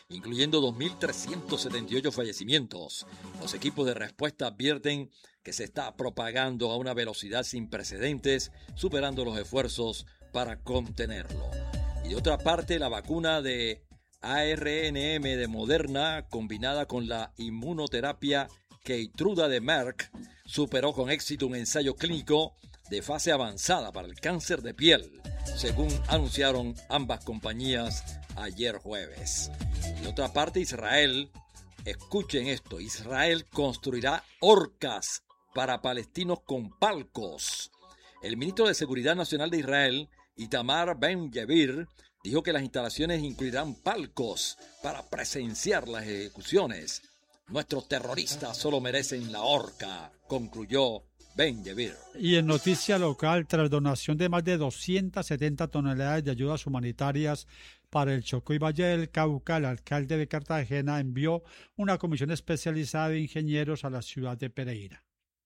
incluyendo 2.378 fallecimientos. Los equipos de respuesta advierten que se está propagando a una velocidad sin precedentes, superando los esfuerzos para contenerlo. Y de otra parte, la vacuna de ARNM de Moderna, combinada con la inmunoterapia Keytruda de Merck, superó con éxito un ensayo clínico de fase avanzada para el cáncer de piel, según anunciaron ambas compañías ayer jueves. De otra parte, Israel, escuchen esto, Israel construirá horcas para palestinos con palcos. El ministro de Seguridad Nacional de Israel, Itamar Ben-Gvir, dijo que las instalaciones incluirán palcos para presenciar las ejecuciones. Nuestros terroristas solo merecen la horca, concluyó Ben-Gvir. Y en noticia local, tras donación de más de 270 toneladas de ayudas humanitarias para el Chocó y Valle del Cauca, el alcalde de Cartagena envió una comisión especializada de ingenieros a la ciudad de Pereira.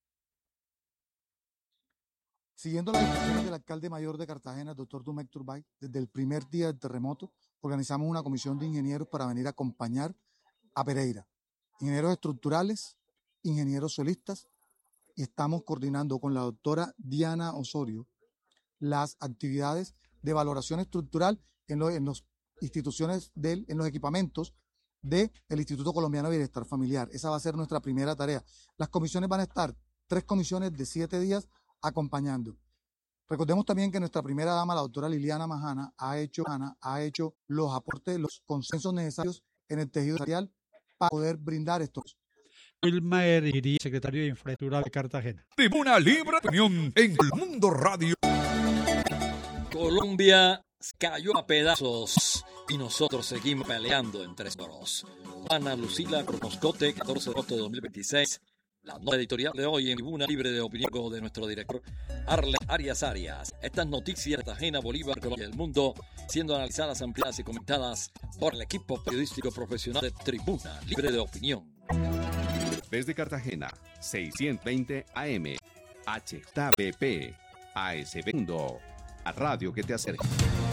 Siguiendo las instrucciones del alcalde mayor de Cartagena, el doctor Dumek Turbay, desde el primer día del terremoto, organizamos una comisión de ingenieros para venir a acompañar a Pereira. Ingenieros estructurales, ingenieros solistas, y estamos coordinando con la doctora Diana Osorio las actividades de valoración estructural en las instituciones, en los equipamientos del Instituto Colombiano de Bienestar Familiar. Esa va a ser nuestra primera tarea. Las comisiones van a estar 3 comisiones de 7 días acompañando. Recordemos también que nuestra primera dama, la doctora Liliana Majana, ha hecho los aportes, los consensos necesarios en el tejido empresarial para poder brindar estos. Wilmer Irí, secretario de Infraestructura de Cartagena. Tribuna Libre de Opinión en El Mundo Radio. Colombia cayó a pedazos y nosotros seguimos peleando en 3 coros. Ana Lucila Cronoscote, 14 de agosto de 2026. La nota editorial de hoy en Tribuna Libre de Opinión de nuestro director Arlen Arias. Estas noticias de Cartagena, Bolívar, Colombia y el mundo siendo analizadas, ampliadas y comentadas por el equipo periodístico profesional de Tribuna Libre de Opinión. Desde Cartagena, 620 AM, HTBP, ASB Mundo, a radio que te acerca.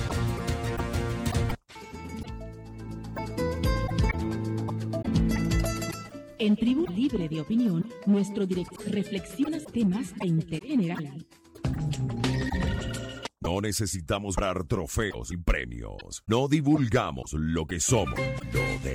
En Tribuna Libre de Opinión, nuestro director reflexiona temas de interés general. No necesitamos dar trofeos y premios. No divulgamos lo que somos. Lo